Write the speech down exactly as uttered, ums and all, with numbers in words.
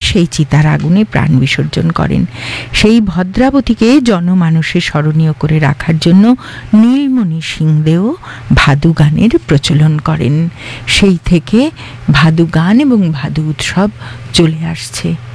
সেই চিতার আগুনে প্রাণ বিসর্জন করেন। সেই ভদ্রাবতীকে জনমানসে স্মরণীয় করে রাখার জন্য নীলমণি সিংদেও ভাদু গানের প্রচলন করেন। সেই থেকে ভাদু গান এবং ভাদু উৎসব চলে আসছে।